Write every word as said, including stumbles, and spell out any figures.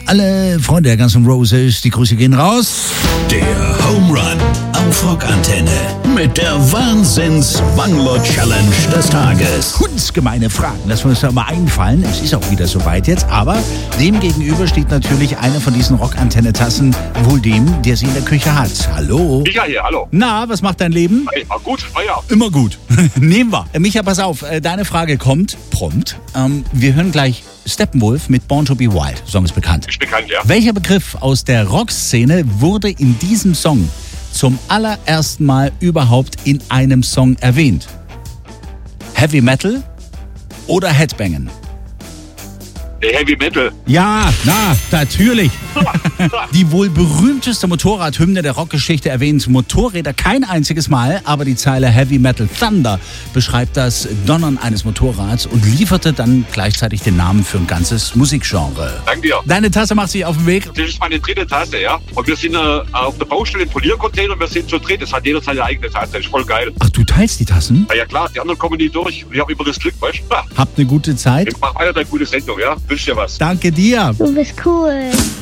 alle Freunde der Guns N' Roses, die Grüße gehen raus. Der Home Run auf Rockantenne mit der Wahnsinns-Bangler-Challenge des Tages. Hundsgemeine Fragen, lassen wir uns da mal einfallen. Es ist auch wieder soweit jetzt, aber dem gegenüber steht natürlich eine von diesen Rockantenne-Tassen, wohl dem, der sie in der Küche hat. Hallo? Micha hier, hallo. Na, was macht dein Leben? Hey, ah, gut, na ja. Immer gut. Nehmen wir. Micha, pass auf, deine Frage kommt prompt. Ähm, wir hören gleich Steppenwolf mit Born to be Wild. Song ist bekannt. Ist bekannt, ja. Welcher Begriff aus der Rockszene wurde in diesem Song zum allerersten Mal überhaupt in einem Song erwähnt? Heavy Metal oder Headbangen? Der Heavy Metal. Ja, na, natürlich. Die wohl berühmteste Motorradhymne der Rockgeschichte erwähnt Motorräder kein einziges Mal, aber die Zeile Heavy Metal Thunder beschreibt das Donnern eines Motorrads und lieferte dann gleichzeitig den Namen für ein ganzes Musikgenre. Danke dir. Deine Tasse macht sich auf den Weg. Das ist meine dritte Tasse, ja. Und wir sind äh, auf der Baustelle im Poliercontainer und wir sind zu dritt. Das hat jeder seine eigene Tasse. Das ist voll geil. Ach, du teilst die Tassen? Na ja klar, die anderen kommen nie durch. Ich habe immer das Glück, weißt du? Habt eine gute Zeit. Ich mach weiter eine gute Sendung, ja. Wünsch dir was. Danke dir. Du bist cool.